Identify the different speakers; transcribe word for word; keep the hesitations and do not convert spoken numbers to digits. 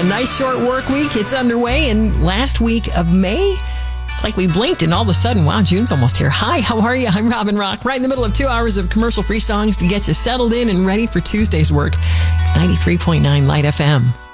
Speaker 1: nice short work week. It's underway, and last week of May, it's like we blinked and all of a sudden, wow, June's almost here. Hi, how are you? I'm Robin Rock, right in the middle of two hours of commercial-free songs to get you settled in and ready for Tuesday's work. It's ninety-three point nine Light F M.